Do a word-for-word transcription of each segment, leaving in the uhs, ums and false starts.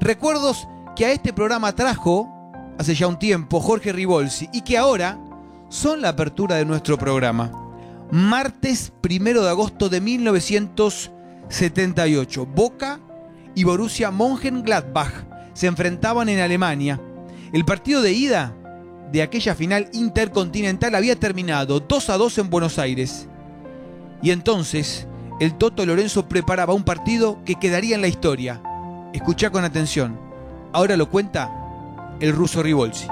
Recuerdos que a este programa trajo hace ya un tiempo Jorge Ribolsi y que ahora son la apertura de nuestro programa. Martes primero de agosto de mil novecientos setenta y ocho. Boca y Borussia Mönchengladbach se enfrentaban en Alemania. El partido de ida de aquella final intercontinental había terminado dos a dos en Buenos Aires. Y entonces el Toto Lorenzo preparaba un partido que quedaría en la historia. Escuchá con atención. Ahora lo cuenta el ruso Ribolsi.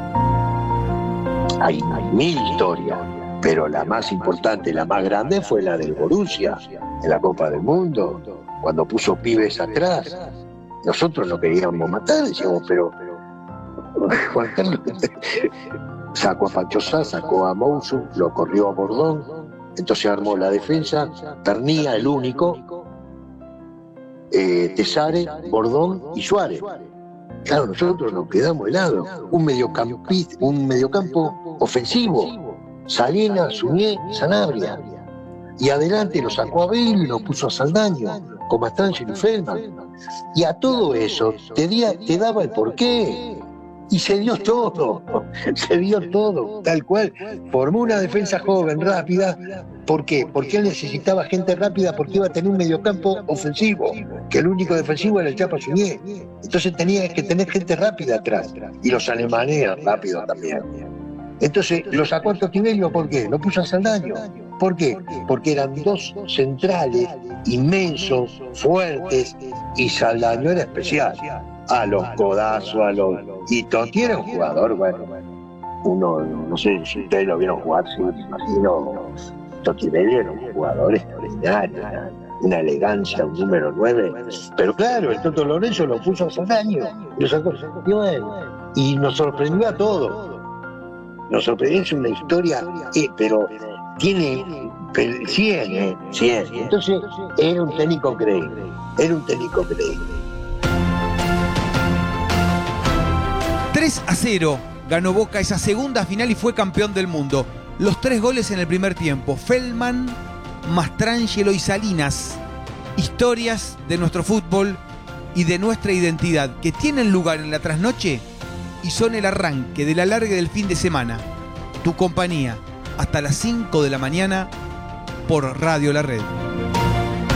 Hay mil historias, pero la más importante, la más grande fue la del Borussia en la Copa del Mundo, cuando puso pibes atrás. Nosotros no queríamos matar, decíamos, pero Juan Carlos sacó a Fachosá, sacó a Moussou, lo corrió a Bordón, entonces armó la defensa, Pernía el único, eh, Tesare, Bordón y Suárez. Claro, nosotros nos quedamos helados. Un mediocampista, un mediocampo ofensivo. Salinas, Suñé, Sanabria. Y adelante lo sacó a Bale y lo puso a Saldaño, como a Stangel y Feldman. Y a todo eso te, di, te daba el porqué. Y se dio todo, se dio todo, tal cual. Formó una defensa joven, rápida. ¿Por qué? Porque él necesitaba gente rápida porque iba a tener un mediocampo ofensivo, que el único defensivo era el Chapa Suñé. Entonces tenía que tener gente rápida atrás. Y los alemanes eran rápidos también. Entonces lo sacó a Totivello, ¿por qué? Lo puso a Saldaño. ¿Por qué? Porque eran dos centrales inmensos, fuertes, y Saldaño era especial. A los codazos, a los... Y Totti era un jugador, bueno, uno, no sé si ustedes lo vieron jugar, sí, me imagino, Totti Bello era un jugador extraordinario, una, una elegancia, un número nueve, pero claro, el Toto Lorenzo lo puso a Saldaño, lo sacó, y bueno, y nos sorprendió a todos, nos sorprendió, es una historia, eh, pero tiene cien, eh, cien, entonces era un técnico creíble, era un técnico creíble. tres a cero ganó Boca esa segunda final y fue campeón del mundo. Los tres goles en el primer tiempo. Feldman, Mastrangelo y Salinas. Historias de nuestro fútbol y de nuestra identidad que tienen lugar en la trasnoche y son el arranque del alargue del fin de semana. Tu compañía hasta las cinco de la mañana por Radio La Red.